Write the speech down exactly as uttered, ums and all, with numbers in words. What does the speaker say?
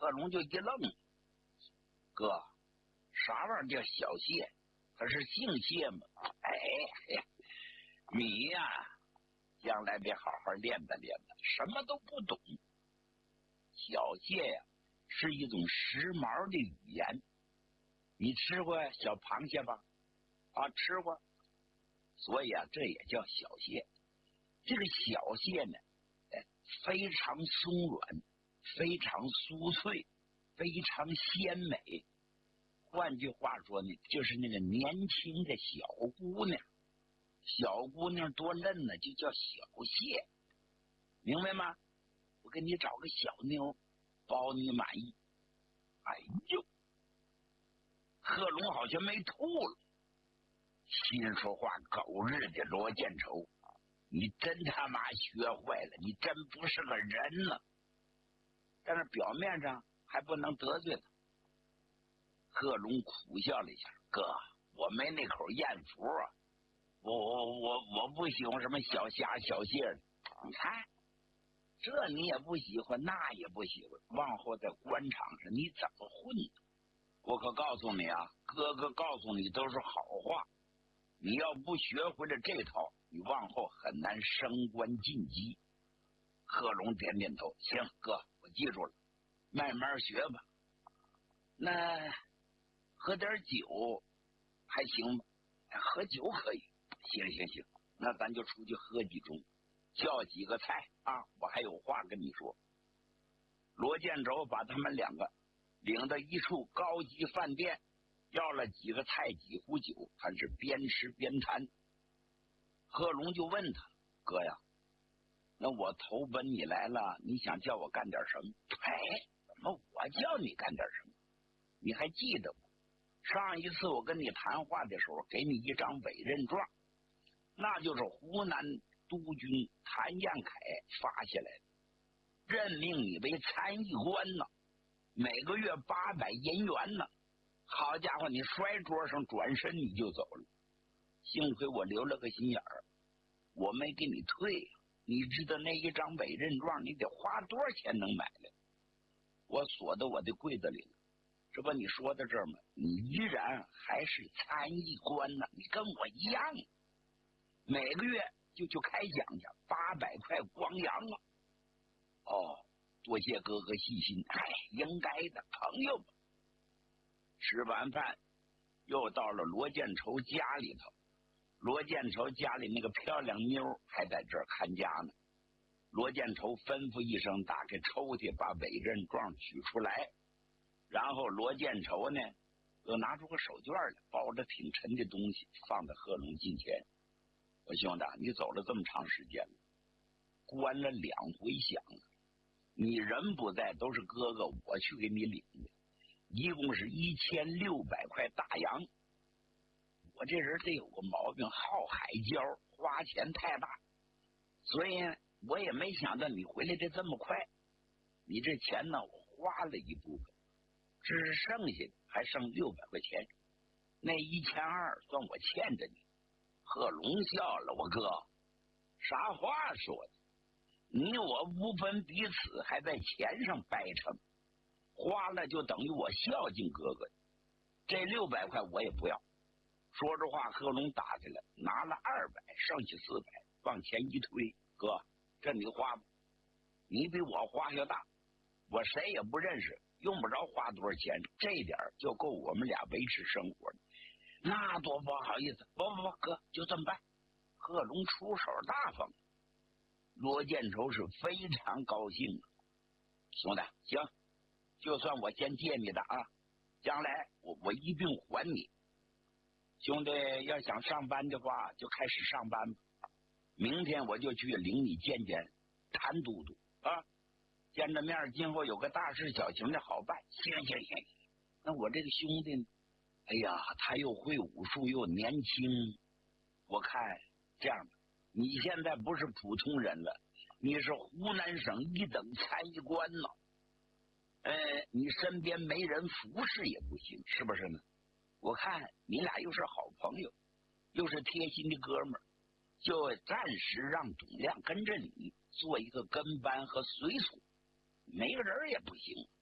贺龙就一愣，哥，啥玩意儿叫小谢？他是姓谢吗？哎，你呀、啊，将来得好好练吧练吧，什么都不懂。小谢呀、啊，是一种时髦的语言。你吃过小螃蟹吧？啊，吃过。所以啊，这也叫小蟹。这个小蟹呢，哎，非常松软，非常酥脆，非常鲜美。换句话说呢，就是那个年轻的小姑娘，小姑娘多嫩呢，就叫小蟹，明白吗？我给你找个小妞，包你满意。哎呦，贺龙好像没吐了。心说话狗日的罗建仇，你真他妈学坏了，你真不是个人呢。但是表面上还不能得罪他。贺龙苦笑了一下，哥，我没那口艳福啊，我我我我不喜欢什么小虾小蟹的。你看，这你也不喜欢，那也不喜欢，往后在官场上你怎么混？我可告诉你啊，哥哥告诉你都是好话。你要不学会了这套，你往后很难升官晋级。贺龙点点头，行，哥，我记住了，慢慢学吧。那喝点酒还行吧？喝酒可以，行行行，那咱就出去喝几盅，叫几个菜啊！我还有话跟你说。罗建州把他们两个领到一处高级饭店。要了几个菜几壶酒，还是边吃边谈。贺龙就问他，哥呀，那我投奔你来了，你想叫我干点什么？哎，怎么我叫你干点什么？你还记得不？上一次我跟你谈话的时候，给你一张委任状，那就是湖南督军谭彦凯发下来的，任命你为参议官呢，每个月八百银元呢。好家伙，你摔桌上转身你就走了，幸亏我留了个心眼儿，我没给你退。你知道那一张委任状你得花多少钱能买来？我锁到我的柜子里了。这不你说到这儿吗？你依然还是参议官呢，你跟我一样，每个月就去开奖去，八百块光洋啊！哦，多谢哥哥细心，哎，应该的，朋友们。吃完饭，又到了罗建仇家里头。罗建仇家里那个漂亮妞还在这儿看家呢。罗建仇吩咐一声，打开抽屉，把委任状取出来。然后罗建仇呢，又拿出个手绢来，包着挺沉的东西，放在贺龙近前。我兄弟，你走了这么长时间了，关了两回响了，你人不在，都是哥哥我去给你领的。一共是一千六百块大洋，我这人得有个毛病，好海交，花钱太大，所以我也没想到你回来的这么快。你这钱呢，我花了一部分，只是剩下的还剩六百块钱，那一千二算我欠着你。贺龙笑了，我哥，啥话说的？你我无分彼此，还在钱上掰扯。花了就等于我孝敬哥哥，这六百块我也不要。说着话，贺龙打开了，拿了二百，剩下四百，往前一推，哥，这你花吧，你比我花销大，我谁也不认识，用不着花多少钱，这点就够我们俩维持生活的。那多不好意思，不不不，哥，就这么办。贺龙出手大方，罗建仇是非常高兴的。兄弟，行。就算我先借你的啊，将来我我一并还你。兄弟要想上班的话，就开始上班吧。明天我就去领你见见谭都督啊，见着面今后有个大事小情的好办。行行行，那我这个兄弟呢？哎呀，他又会武术又年轻，我看这样的，你现在不是普通人了，你是湖南省一等参议官呢。呃，你身边没人服侍也不行，是不是呢？我看你俩又是好朋友，又是贴心的哥们儿，就暂时让董亮跟着你做一个跟班和随从，没个人也不行。